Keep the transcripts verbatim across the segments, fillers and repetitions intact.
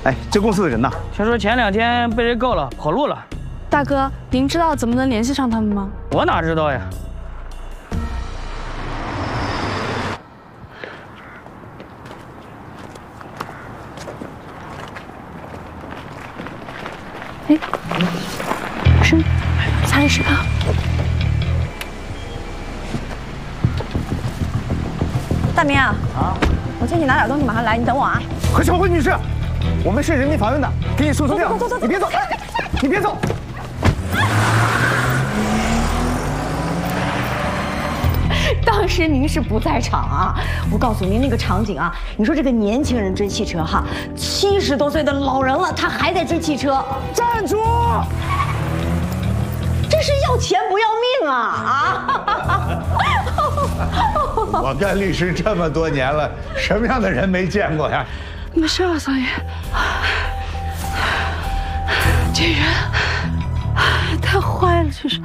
哎，这公司的人呢？ 听说前两天被人告了，跑路了。 大哥，您知道怎么能联系上他们吗？ 我哪知道呀？ 哎，是查理士啊。 大明啊，啊，我进去拿点东西，马上来，你等我啊。 何小慧女士，我们是人民法院的，给你说说调。走走走，你别走，你别走。 当时您是不在场啊，我告诉您那个场景啊，你说这个年轻人追汽车哈，七十多岁的老人了，他还在追汽车， 站住！ 这是要钱不要命啊啊！ 我干律师这么多年了，什么样的人没见过呀？ 没事了，桑爷。这人太坏了，这是。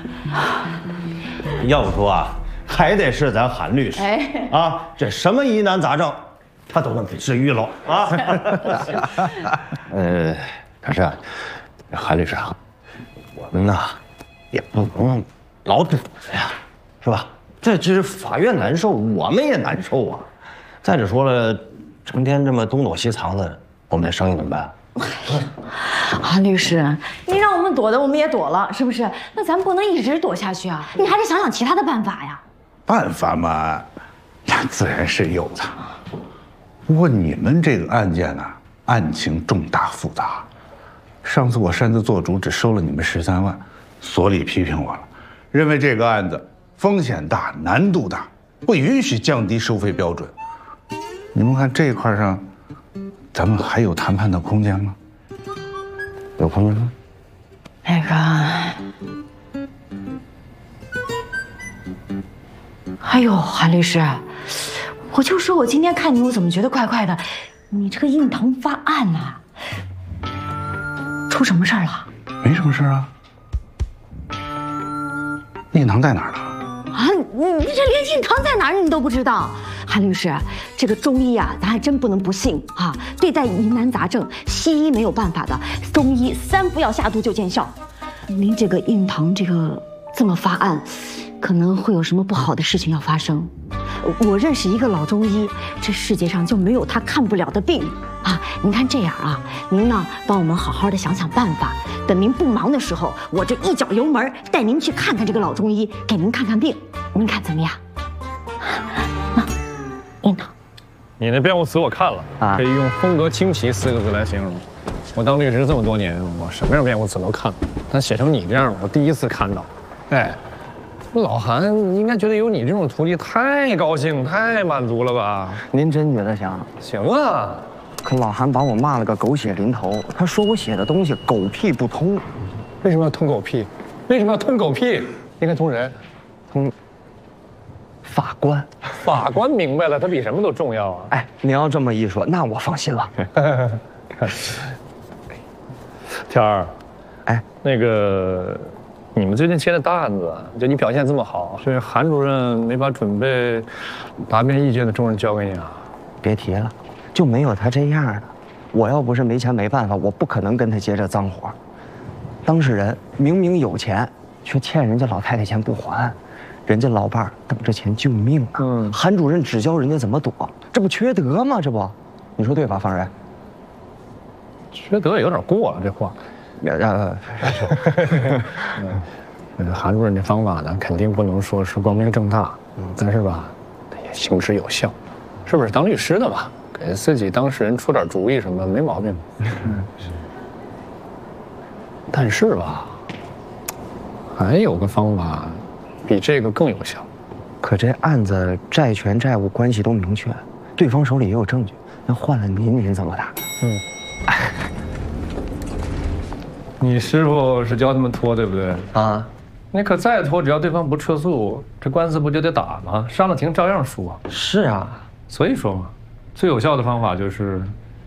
要不说啊，还得是咱韩律师。哎啊，这什么疑难杂症，他都能给治愈了啊。呃，可是韩律师啊，我们呢也不能老躲着呀，是吧？ 这只是法院难受，我们也难受啊。再者说了，成天这么东躲西藏的，我们的生意怎么办？ 啊，律师，你让我们躲的，我们也躲了，是不是？那咱不能一直躲下去啊，你还得想想其他的办法呀。 办法嘛，那自然是有的。不过你们这个案件呢、啊，案情重大复杂。上次我擅自做主，只收了你们十三万，所里批评我了，认为这个案子 风险大，难度大，不允许降低收费标准。你们看这一块上，咱们还有谈判的空间吗？ 有空间吗？ 那个，哎呦，韩律师，我就说我今天看你，我怎么觉得怪怪的？你这个印堂发暗啊，出什么事儿了？ 没什么事啊。印堂在哪儿呢？ 啊，你你这连印堂在哪儿你都不知道，韩律师，这个中医啊，咱还真不能不信啊。对待疑难杂症，西医没有办法的，中医三服药下肚就见效。您这个印堂这个这么发暗，可能会有什么不好的事情要发生。我认识一个老中医，这世界上就没有他看不了的病啊。您看这样啊，您呢帮我们好好的想想办法。 等您不忙的时候，我这一脚油门带您去看看这个老中医，给您看看病，您看怎么样？那，印堂， 你那辩护词我看了，啊、可以用风格清奇四个字来形容。我当律师这么多年，我什么样辩护词都看了，但写成你这样，我第一次看到。哎，老韩应该觉得有你这种徒弟太高兴、太满足了吧？ 您真觉得行？ 行啊。 可老韩把我骂了个狗血淋头，他说我写的东西狗屁不通。 为什么要通狗屁？为什么要通狗屁？应该通人， 通法官。 法官明白了，他比什么都重要啊！ 哎，你要这么一说，那我放心了。 天儿，哎，那个，你们最近接的大案子，就你表现这么好，是韩主任没把准备答辩意见的重任交给你啊？ 别提了。 就没有他这样的，我要不是没钱没办法，我不可能跟他接这脏活。当事人明明有钱，却欠人家老太太钱不还，人家老伴儿等着钱救命呢。嗯，韩主任只教人家怎么躲，这不缺德吗？这不，你说对吧，方仁？ 缺德也有点过了，这话。呃，嗯，韩主任这方法呢，肯定不能说是光明正大，嗯，但是吧，他也行之有效，是不是？当律师的嘛。 给自己当事人出点主意什么没毛病，嗯，但是吧，还有个方法比这个更有效。 可这案子债权债务关系都明确，对方手里也有证据，那换了您，您怎么打？嗯， 你师傅是教他们拖，对不对？ 啊， 你可再拖，只要对方不撤诉，这官司不就得打吗？上了庭照样输啊。 是啊， 所以说嘛。 最有效的方法就是，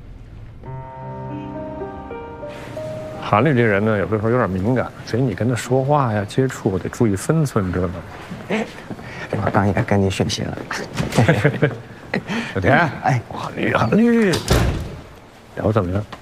韩律这人呢，有的时候有点敏感，所以你跟他说话呀、接触得注意分寸，知道吗？ 哎，我刚也跟你学习了。 小田，哎，韩律，韩律，聊怎么样？